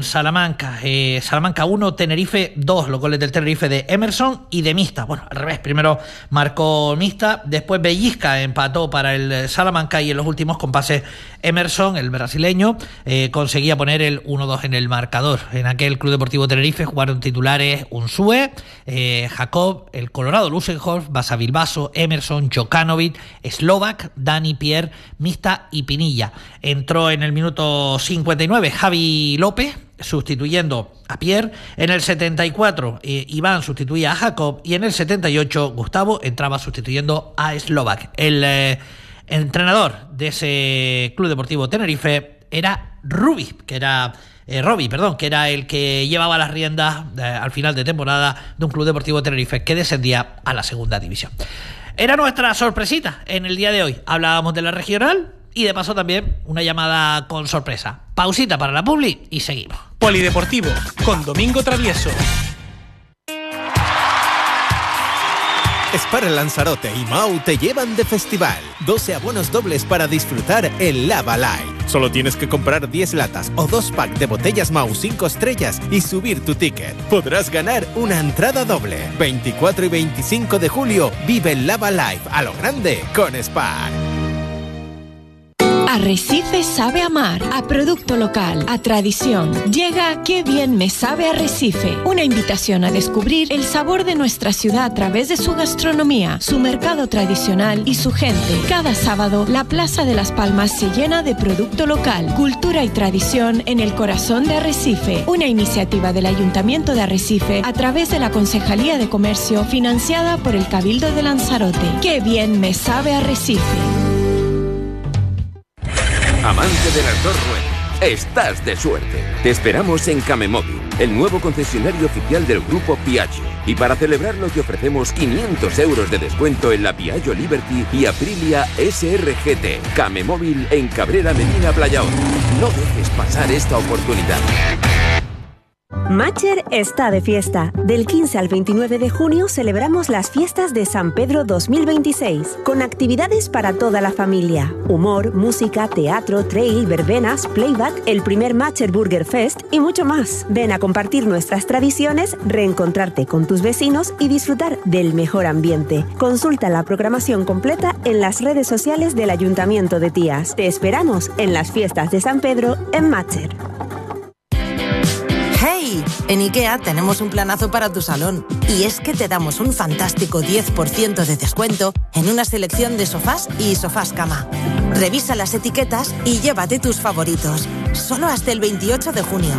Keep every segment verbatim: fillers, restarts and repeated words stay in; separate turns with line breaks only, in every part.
en Salamanca. Eh, Salamanca uno, Tenerife dos, los goles del Tenerife de Emerson y de Mista. Bueno, al revés, primero marcó Mista, después Bellisca empató para el Salamanca y en los últimos compases Emerson, el brasileño, eh, conseguía poner el uno dos en el marcador. En aquel Club Deportivo Tenerife jugaron titulares Unsue, eh, Jacob, el Colorado Lusenhoff, Basavilbaso, Emerson, Jokanovic, Slovak, Dani, Pierre, Mista y Pinilla. Entró en el minuto cincuenta y nueve Javi López, sustituyendo a Pierre. En el setenta y cuatro eh, Iván sustituía a Jacob y en el setenta y ocho Gustavo entraba sustituyendo a Slovak. El eh, entrenador de ese Club Deportivo Tenerife era Rubi, que era eh, Robbie, perdón, que era el que llevaba las riendas eh, al final de temporada de un Club Deportivo Tenerife que descendía a la segunda división. Era nuestra sorpresita en el día de hoy. Hablábamos de la regional y de paso también una llamada con sorpresa. Pausita para la publi y seguimos.
Polideportivo con Domingo Travieso.
Spar Lanzarote y Mau te llevan de festival. doce abonos dobles para disfrutar el Lava Live. Solo tienes que comprar diez latas o dos packs de botellas Mau cinco estrellas y subir tu ticket. Podrás ganar una entrada doble. veinticuatro y veinticinco de julio vive el Lava Live a lo grande con Spar.
Arrecife sabe amar a producto local, a tradición. Llega Qué bien me sabe Arrecife, una invitación a descubrir el sabor de nuestra ciudad a través de su gastronomía, su mercado tradicional y su gente. Cada sábado, la Plaza de las Palmas se llena de producto local, cultura y tradición en el corazón de Arrecife, una iniciativa del Ayuntamiento de Arrecife a través de la Concejalía de Comercio financiada por el Cabildo de Lanzarote. Qué bien me sabe Arrecife.
Amante del Artur Rueda, estás de suerte. Te esperamos en Camemóvil, el nuevo concesionario oficial del grupo Piaggio. Y para celebrarlo te ofrecemos quinientos euros de descuento en la Piaggio Liberty y Aprilia S R G T. Camemóvil en Cabrera Medina Playa Honda. No dejes pasar esta oportunidad.
Matcher está de fiesta. Del quince al veintinueve de junio celebramos las fiestas de San Pedro dos mil veintiséis, con actividades para toda la familia. Humor, música, teatro, trail, verbenas, playback, el primer Matcher Burger Fest y mucho más. Ven a compartir nuestras tradiciones, reencontrarte con tus vecinos y disfrutar del mejor ambiente. Consulta la programación completa en las redes sociales del Ayuntamiento de Tías. Te esperamos en las fiestas de San Pedro en Matcher.
¡Hey! En IKEA tenemos un planazo para tu salón. Y es que te damos un fantástico diez por ciento de descuento en una selección de sofás y sofás cama. Revisa las etiquetas y llévate tus favoritos. Solo hasta el veintiocho de junio.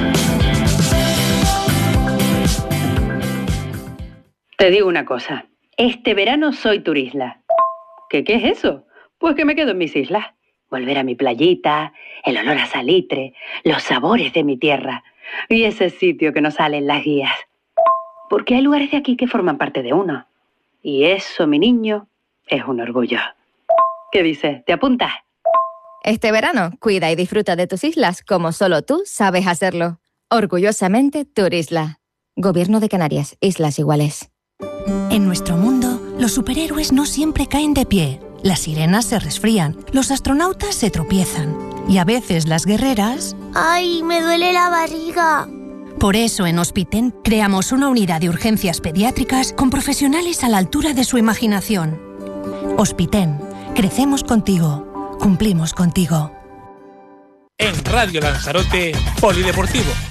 Te digo una cosa. Este verano soy turisla. ¿Qué, qué es eso? Pues que me quedo en mis islas. Volver a mi playita, el olor a salitre, los sabores de mi tierra. Y ese sitio que no sale en las guías. Porque hay lugares de aquí que forman parte de uno. Y eso, mi niño, es un orgullo. ¿Qué dices? ¿Te apuntas?
Este verano, cuida y disfruta de tus islas como solo tú sabes hacerlo. Orgullosamente, Turisla. Gobierno de Canarias, Islas Iguales.
En nuestro mundo, los superhéroes no siempre caen de pie. Las sirenas se resfrían, los astronautas se tropiezan. Y a veces las guerreras...
¡Ay, me duele la barriga!
Por eso en Hospiten creamos una unidad de urgencias pediátricas con profesionales a la altura de su imaginación. Hospiten, crecemos contigo, cumplimos contigo.
En Radio Lanzarote, Polideportivo.